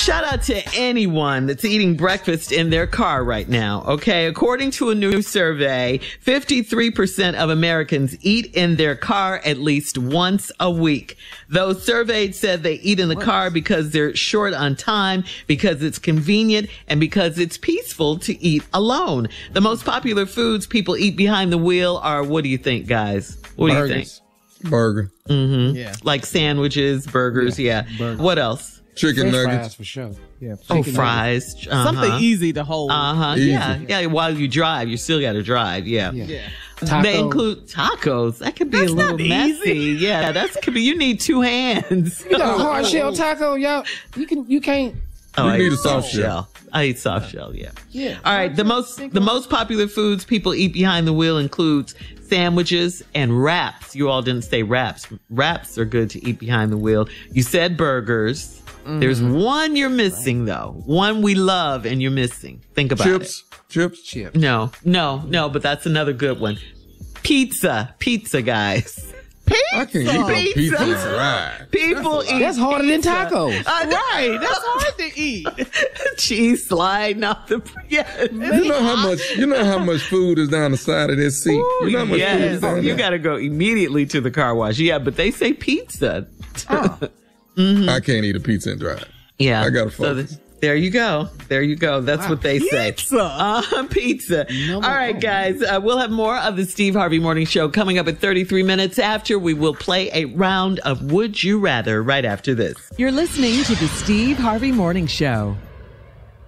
Shout out to anyone that's eating breakfast in their car right now, okay? According to a new survey, 53% of Americans eat in their car at least once a week. Those surveyed said they eat in the car because they're short on time, because it's convenient, and because it's peaceful to eat alone. The most popular foods people eat behind the wheel are, what do you think, guys? What do you think? Burger. Mm-hmm. Yeah. Like sandwiches, burgers, yeah. Burger. What else? Chicken French nuggets. fries for sure. Yeah. Oh, chicken fries. nuggets. Uh-huh. Something easy to hold. Easy. Yeah. While you drive, you still got to drive. Yeah. Yeah. They Tacos. include tacos. That could be That's a little not messy. easy. Yeah, could be. You need two hands. You got a hard shell taco, y'all. You can't. Oh, I need eat a soft shell. I eat soft shell. Yeah. Yeah. All right. The most popular foods people eat behind the wheel includes sandwiches and wraps. You all didn't say wraps. Wraps are good to eat behind the wheel. You said burgers. There's one you're missing though. One we love and you're missing. Think about it. Chips. No, but that's another good one. Pizza, guys. I can eat no pizza and ride. People eat. That's harder than tacos. Right. That's hard to eat. Cheese sliding off the. Yes. You know how much food is down the side of this seat. You know how much food is down You there. got to go immediately to the car wash. Yeah, but they say pizza. I can't eat a pizza and drive. Yeah. I gotta So focus. there you go. That's what they say. Pizza. Pizza. All right, guys. We'll have more of the Steve Harvey Morning Show coming up at 33 minutes after. We will play a round of Would You Rather right after this. You're listening to the Steve Harvey Morning Show.